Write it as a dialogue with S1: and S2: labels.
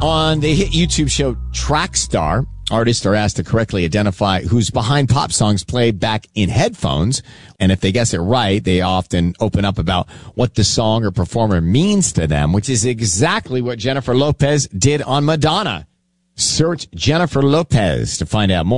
S1: On the hit YouTube show Trackstar, artists are asked to correctly identify who's behind pop songs played back in headphones. And if they guess it right, they often open up about what the song or performer means to them, which is exactly what Jennifer Lopez did on Madonna. Search Jennifer Lopez to find out more.